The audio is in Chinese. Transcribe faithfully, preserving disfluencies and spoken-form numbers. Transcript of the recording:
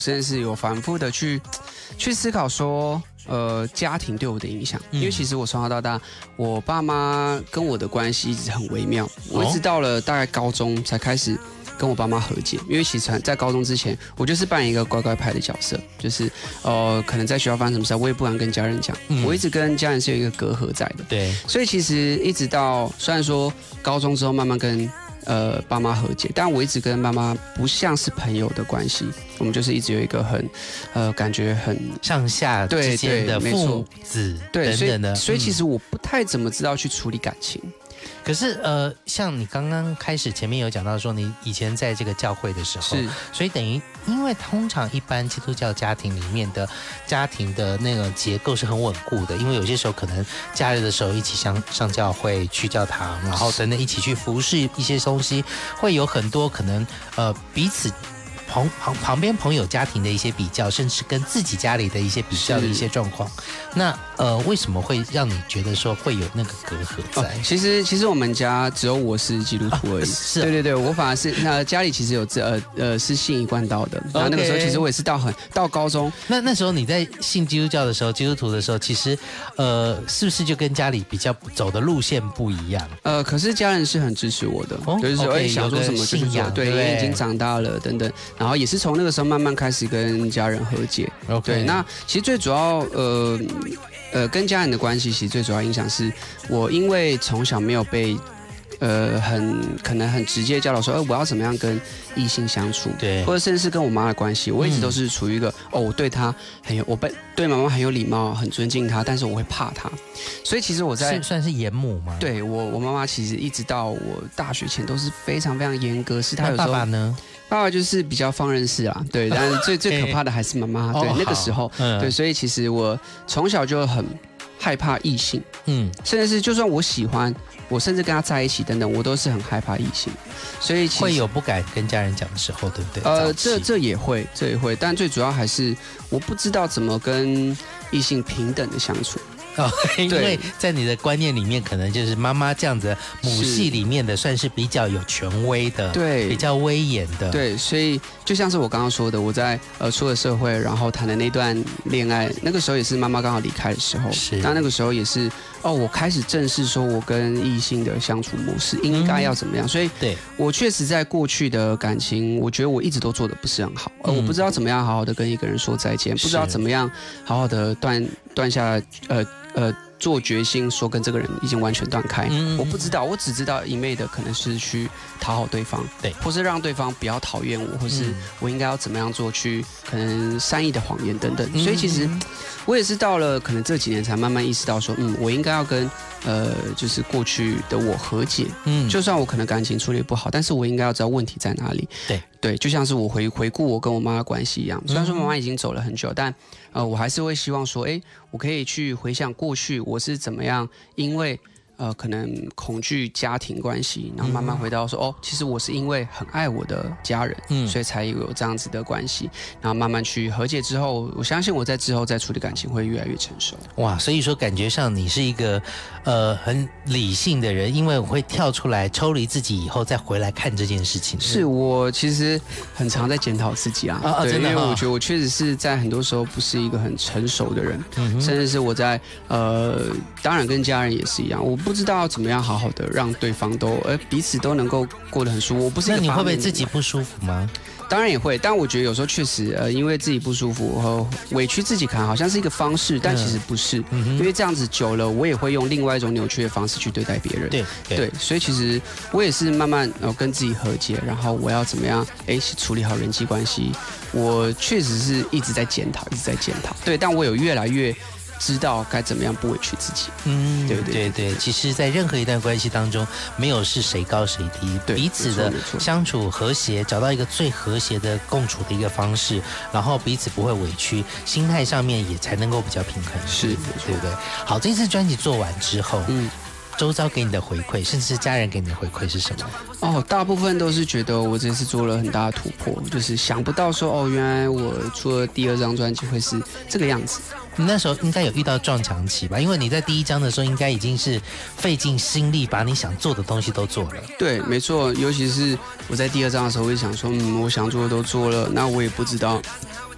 真的是有反复的去去思考说，呃，家庭对我的影响。因为其实我从小到大，我爸妈跟我的关系一直很微妙。我一直到了大概高中才开始跟我爸妈和解。因为其实在高中之前，我就是扮演一个乖乖牌的角色，就是呃，可能在学校发生什么事，我也不敢跟家人讲。嗯、我一直跟家人是有一个隔阂在的。 对， 所以其实一直到虽然说高中之后慢慢跟呃，爸妈和解，但我一直跟妈妈不像是朋友的关系，我们就是一直有一个很，呃，感觉很上下之间的父子等等的， 所以其实我不太怎么知道去处理感情。 可是呃，像你刚刚开始前面有讲到说，你以前在这个教会的时候， 是， 所以等于因为通常一般基督教家庭里面的家庭的那个结构是很稳固的，因为有些时候可能假日的时候一起上上教会去教堂，然后等等一起去服侍一些东西，会有很多可能呃彼此。旁旁旁边朋友家庭的一些比较，甚至跟自己家里的一些比较的一些状况，那呃，为什么会让你觉得说会有那个隔阂在？ 哦、其实其实我们家只有我是基督徒而已，啊、 是、啊， 对对对，我反而是那家里其实有呃呃是信一贯道的，然后那个时候其实我也是到很到高中， 那那时候你在信基督教的时候，基督徒的时候，其实呃是不是就跟家里比较走的路线不一样？ 呃，可是家人是很支持我的，哦、就是说、okay, 想做什么就去做，对，因为已经长大了等等。然后也是从那个时候慢慢开始跟家人和解。 Okay. 对，那其实最主要，呃呃，跟家人的关系，其实最主要影响是我因为从小没有被。呃，很可能很直接教导说，呃，我要怎么样跟异性相处， 对， 或者甚至是跟我妈的关系，我一直都是处于一个、嗯、哦，我对她很有，我对妈妈很有礼貌，很尊敬她，但是我会怕她，所以其实我在是算是严母吗？ 对我，我妈妈其实一直到我大学前都是非常非常严格，是她有时候爸爸呢？ 爸爸就是比较放任式啊，对，但是最最可怕的还是妈妈，对， 哦、 那个时候， 嗯、 对，所以其实我从小就很害怕异性，嗯，甚至是就算我喜欢。我甚至跟他在一起等等，我都是很害怕异性，所以其实会有不敢跟家人讲的时候，对不对？ 呃，这这也会，这也会，但最主要还是我不知道怎么跟异性平等的相处。 哦，因为在你的观念里面，可能就是妈妈这样子母系里面的，算是比较有权威的， 对， 比较威严的， 对，所以就像是我刚刚说的，我在呃出了社会，然后谈的那段恋爱，那个时候也是妈妈刚好离开的时候， 是， 那那个时候也是哦，我开始正视说我跟异性的相处模式应该要怎么样，嗯、所以对我确实在过去的感情，我觉得我一直都做的不是很好，呃、嗯，我不知道怎么样好好的跟一个人说再见，不知道怎么样好好的断断下呃。呃，做决心说跟这个人已经完全断开，嗯嗯嗯我不知道，我只知道一昧的可能是去讨好对方， 对， 或是让对方不要讨厌我，或是我应该要怎么样做去可能善意的谎言等等。嗯嗯所以其实我也是到了可能这几年才慢慢意识到说，嗯，我应该要跟呃就是过去的我和解，嗯，就算我可能感情处理不好，但是我应该要知道问题在哪里， 对对，就像是我回回顾我跟我妈的关系一样，虽然说妈妈已经走了很久，但呃我还是会希望说，哎，我可以去回想过去我是怎么样，因为呃可能恐惧家庭关系，然后慢慢回到说，哦，其实我是因为很爱我的家人，嗯，所以才有这样子的关系，然后慢慢去和解之后，我相信我在之后再处理感情会越来越成熟。 哇，所以说感觉上你是一个呃很理性的人，因为我会跳出来抽离自己以后再回来看这件事情。 是我其实很常在检讨自己啊， 啊对， 真的哦、 因为我觉得我确实是在很多时候不是一个很成熟的人，嗯、甚至是我在呃，当然跟家人也是一样，我不知道怎么样好好的让对方都呃彼此都能够过得很舒服。我不是一个那你会不会自己不舒服吗？ 当然也会，但我觉得有时候确实，呃，因为自己不舒服和委屈自己，可能好像是一个方式，但其实不是，嗯、因为这样子久了，我也会用另外一种扭曲的方式去对待别人。 对 对, 对，所以其实我也是慢慢呃跟自己和解，然后我要怎么样，哎，处理好人际关系。我确实是一直在检讨，一直在检讨。对，但我有越来越知道该怎么样不委屈自己。 嗯， 对对对, 对对，其实在任何一段关系当中，没有是谁高谁低，彼此的相处和谐，找到一个最和谐的共处的一个方式，然后彼此不会委屈，心态上面也才能够比较平衡， 是， 对不对？好，这次专辑做完之后，嗯。周遭给你的回馈，甚至是家人给你的回馈是什么？ 哦，大部分都是觉得我这次做了很大的突破，就是想不到说哦，原来我出了第二张专辑会是这个样子。 你那时候应该有遇到撞墙期吧？因为你在第一张的时候，应该已经是费尽心力把你想做的东西都做了。 对，没错。尤其是我在第二张的时候，我就想说，嗯，我想做的都做了，那我也不知道